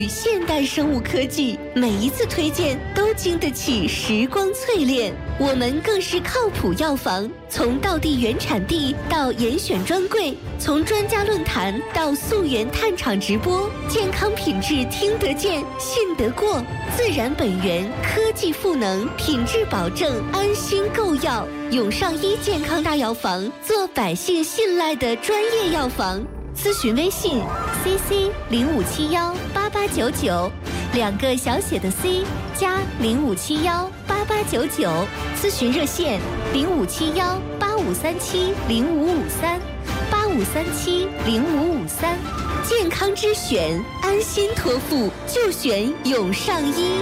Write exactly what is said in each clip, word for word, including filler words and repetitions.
现代生物科技，每一次推荐都经得起时光淬炼。我们更是靠谱药房，从道地原产地到严选专柜，从专家论坛到溯源探厂直播，健康品质听得见、信得过，自然本源，科技赋能，品质保证，安心购药。永上医健康大药房，做百姓信赖的专业药房。咨询微信 C C 零五七幺八八九九，两个小写的 C 加零五七幺八八九九。咨询热线零五七幺八五三七零五五三八五三七零五五三。健康之选，安心托付，就选永上医。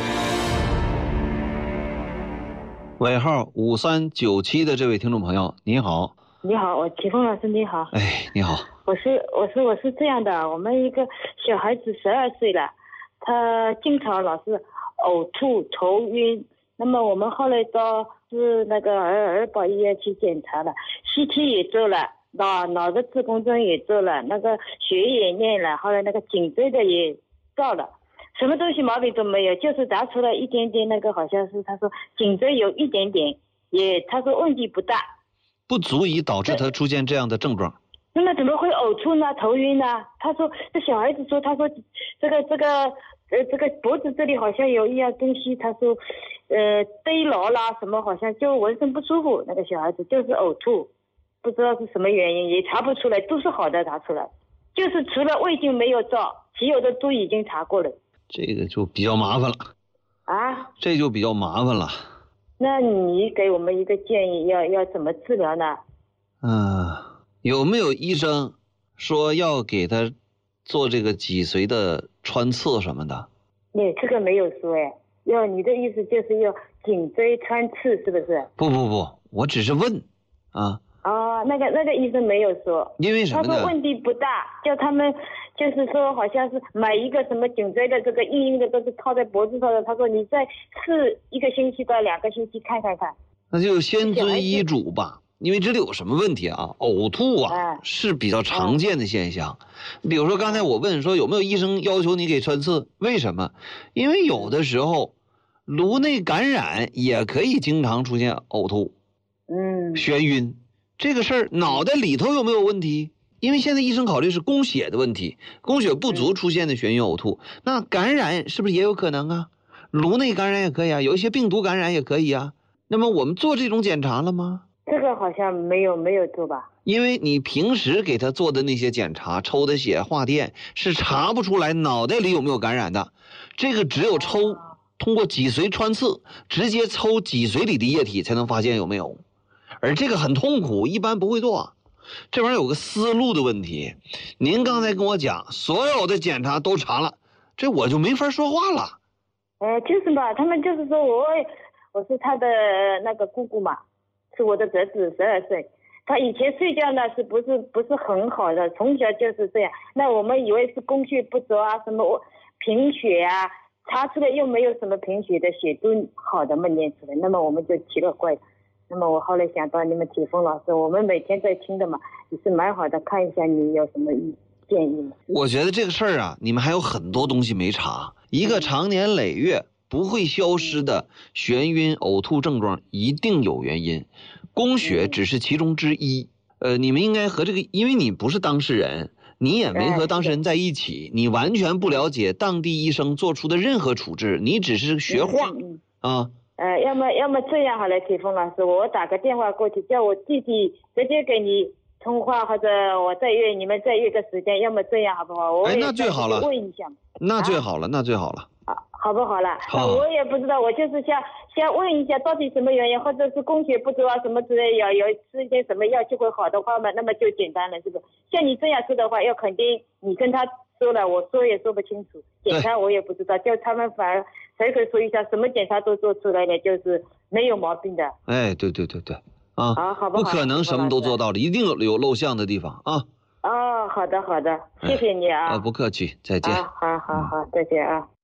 尾号五三九七的这位听众朋友，你好。 你好，我启峰老师，你好。 哎，你好。 我是我是我是这样的，我们一个小孩子十二岁了，他经常老是呕吐、头晕。那么我们后来到是那个儿儿保医院去检查了 ，C T 也做了，脑脑的自宫针也做了，那个血也验了，后来那个颈椎的也照了，什么东西毛病都没有，就是查出了一点点那个好像是他说颈椎有一点点，也他说问题不大。 不足以导致他出现这样的症状。 那么怎么会呕吐呢？头晕呢？他说这小孩子说，他说这个这个呃这个脖子这里好像有一样东西，他说呃堆牢啦什么，好像就浑身不舒服。那个小孩子就是呕吐，不知道是什么原因，也查不出来，都是好的查出来，就是除了胃镜没有照，其有的都已经查过了。 这个就比较麻烦了啊， 这就比较麻烦了。 那你给我们一个建议，要要怎么治疗呢？ 嗯，有没有医生说要给他做这个脊髓的穿刺什么的？ 你这个没有说哎，要你的意思就是要颈椎穿刺是不是？ 不不不，我只是问啊。 哦，那个那个医生没有说， 因为什么呢？ 他说问题不大，叫他们就是说好像是买一个什么颈椎的这个硬硬的都是套在脖子上的，他说你再试一个星期到两个星期看看看。 那就先遵医嘱吧，因为这里有什么问题啊？呕吐啊、嗯、是比较常见的现象。嗯、比如说刚才我问说有没有医生要求你给穿刺，为什么？因为有的时候颅内感染也可以经常出现呕吐、嗯，眩晕。这个事儿脑袋里头有没有问题？因为现在医生考虑是供血的问题，供血不足出现的眩晕呕吐，那感染是不是也有可能啊？颅内感染也可以啊，有一些病毒感染也可以啊。那么我们做这种检查了吗？ 这个好像没有没有做吧。 因为你平时给他做的那些检查，抽的血、化电是查不出来脑袋里有没有感染的，这个只有抽通过脊髓穿刺，直接抽脊髓里的液体才能发现有没有。而这个很痛苦，一般不会做。这玩意儿有个思路的问题。您刚才跟我讲，所有的检查都查了，这我就没法说话了。 呃，就是嘛，他们就是说我我是他的那个姑姑嘛，是我的侄子，十二岁。他以前睡觉呢是不是不是很好的，从小就是这样。那我们以为是供血不足啊，什么贫血啊，查出来又没有什么贫血的，血都好的嘛验出来，那么我们就奇了怪了。那么我后来想到你们启峰老师，我们每天在听的嘛，也是蛮好的，看一下你有什么建议吗？ 我觉得这个事儿啊，你们还有很多东西没查。一个长年累月不会消失的眩晕呕吐症状一定有原因，供血只是其中之一。呃，你们应该和这个，因为你不是当事人，你也没和当事人在一起，你完全不了解当地医生做出的任何处置，你只是学话啊。 呃，要么要么这样好了，启峰老师，我打个电话过去，叫我弟弟直接给你通话，或者我再约你们再约个时间，要么这样好不好？我哎，那最好了。 问一下。 那最好了，啊、那最好了。 啊，好不好了？ 好。 我也不知道，我就是想想问一下，到底什么原因，或者是供血不足啊什么之类，要有吃一些什么药就会好的话嘛，那么就简单了，是不是？像你这样说的话，要肯定你跟他说了，我说也说不清楚，检查我也不知道，就他们反而随口说一下，什么检查都做出来了，就是没有毛病的。 哎，对对对对，啊， 好，好不好？ 不可能什么都做到了，一定有有漏项的地方啊。 哦，好的好的，谢谢你啊。 啊，不客气，再见。 啊，好好好，再见啊。